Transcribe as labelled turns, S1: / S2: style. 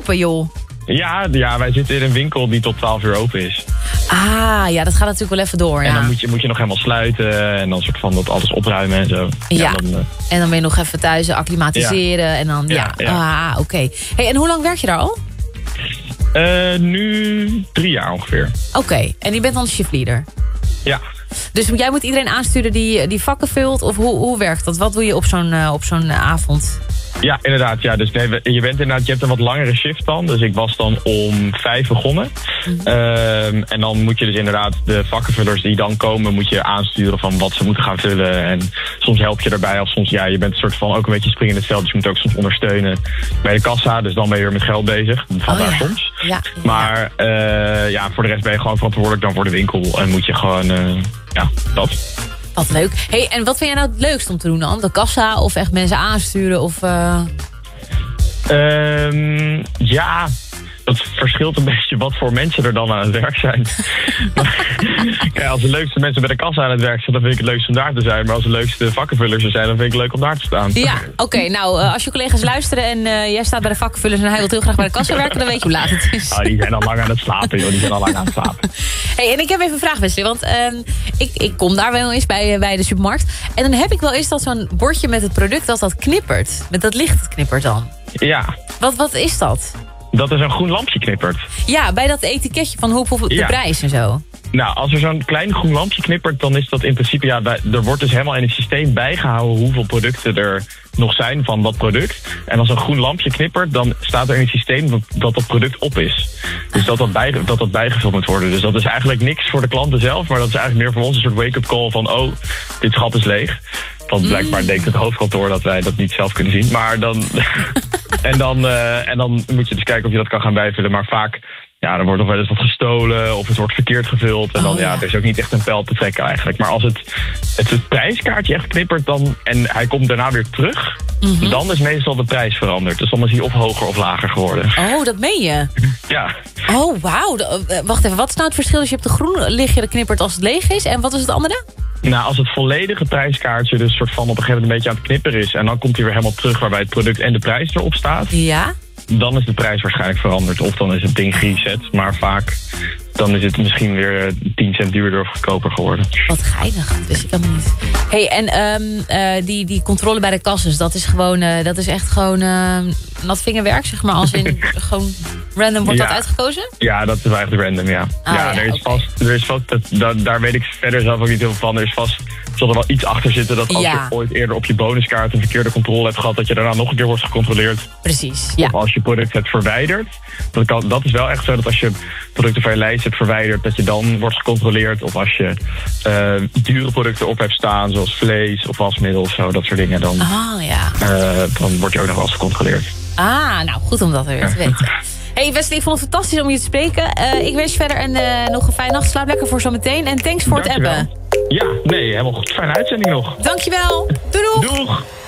S1: open, joh?
S2: Ja, wij zitten in een winkel die tot 12 uur open is.
S1: Ah, ja, dat gaat natuurlijk wel even door,
S2: En
S1: ja.
S2: dan moet je nog helemaal sluiten en dan soort van dat alles opruimen en zo.
S1: Ja,
S2: dan,
S1: en dan ben je nog even thuis acclimatiseren en dan, oké. Hey, en hoe lang werk je daar al?
S2: Nu 3 jaar ongeveer.
S1: Oké, en je bent dan shiftleader?
S2: Ja.
S1: Dus jij moet iedereen aansturen die vakken vult? Of hoe werkt dat? Wat doe je op zo'n avond?
S2: Ja, inderdaad. Ja. Dus je hebt een wat langere shift dan. Dus ik was dan om 5 begonnen. En dan moet je dus inderdaad de vakkenvullers die dan komen, moet je aansturen van wat ze moeten gaan vullen. En soms help je erbij. Of soms, je bent een soort van ook een beetje springend in het veld. Dus je moet ook soms ondersteunen bij de kassa. Dus dan ben je weer met geld bezig. Vandaar soms.
S1: Ja.
S2: Maar voor de rest ben je gewoon verantwoordelijk dan voor de winkel. En moet je gewoon, dat.
S1: Wat leuk. Hey, en wat vind jij nou het leukst om te doen dan? De kassa of echt mensen aansturen? Of,
S2: dat verschilt een beetje wat voor mensen er dan aan het werk zijn. Als de leukste mensen bij de kassa aan het werk zijn, dan vind ik het leukst om daar te zijn. Maar als de leukste vakkenvullers er zijn, dan vind ik het leuk om daar te staan.
S1: Ja, oké. Nou, als je collega's luisteren en jij staat bij de vakkenvullers en hij wil heel graag bij de kassa werken, dan weet je hoe laat het is.
S2: Die zijn al lang aan het slapen, joh. Die zijn al lang aan het slapen.
S1: Hey, en ik heb even een vraag, Wesley. Want ik kom daar wel eens bij de supermarkt. En dan heb ik wel eens dat zo'n bordje met het product dat knippert. Met dat licht knippert dan.
S2: Ja.
S1: Wat is dat?
S2: Dat er zo'n groen lampje knippert.
S1: Ja, bij dat etiketje van hoeveel de prijs en zo.
S2: Nou, als er zo'n klein groen lampje knippert, dan is dat in principe, er wordt dus helemaal in het systeem bijgehouden hoeveel producten er nog zijn van dat product. En als een groen lampje knippert, dan staat er in het systeem dat product op is. Dus dat bijgevuld moet worden. Dus dat is eigenlijk niks voor de klanten zelf, maar dat is eigenlijk meer voor ons een soort wake-up call van, dit schap is leeg. Want blijkbaar denkt het hoofdkantoor dat wij dat niet zelf kunnen zien. Maar dan en dan moet je dus kijken of je dat kan gaan bijvullen. Maar vaak, er wordt nog wel eens wat gestolen of het wordt verkeerd gevuld. En dan, er is ook niet echt een pijl te trekken eigenlijk. Maar als het prijskaartje echt knippert dan en hij komt daarna weer terug, dan is meestal de prijs veranderd. Dus dan is hij of hoger of lager geworden.
S1: Oh, dat meen je?
S2: Ja.
S1: Oh, wauw. Wacht even, wat is nou het verschil als je op de groen lichtje dat knippert als het leeg is? En wat is het andere?
S2: Nou, als het volledige prijskaartje dus soort van op een gegeven moment een beetje aan het knipperen is en dan komt hij weer helemaal terug waarbij het product en de prijs erop staat.
S1: Ja.
S2: Dan is de prijs waarschijnlijk veranderd. Of dan is het ding gereset. Maar vaak dan is het misschien weer 10 cent duurder of goedkoper geworden.
S1: Wat geinig, dat wist ik helemaal niet. Hey, en die controle bij de kasses, dat is echt gewoon nat vingerwerk, zeg maar. Als in gewoon random wordt dat uitgekozen?
S2: Ja, dat is eigenlijk random, ja. Er is vast, daar weet ik verder zelf ook niet heel veel van. Zal er wel iets achter zitten dat als je ooit eerder op je bonuskaart een verkeerde controle hebt gehad, dat je daarna nog een keer wordt gecontroleerd.
S1: Precies, ja.
S2: Of als je product hebt verwijderd. Dat is wel echt zo dat als je producten van je lijst hebt verwijderd, dat je dan wordt gecontroleerd. Of als je dure producten op hebt staan, zoals vlees of wasmiddel of zo, dat soort dingen. Dan word je ook nog wel eens gecontroleerd.
S1: Ah, nou goed om dat weer te weten. Hey Wesley, ik vond het fantastisch om je te spreken. Ik wens je verder nog een fijne nacht. Slaap lekker voor zometeen. En thanks voor het appen.
S2: Ja, nee, helemaal goed. Fijne uitzending nog.
S1: Dankjewel. Doei doeg.
S2: Doeg.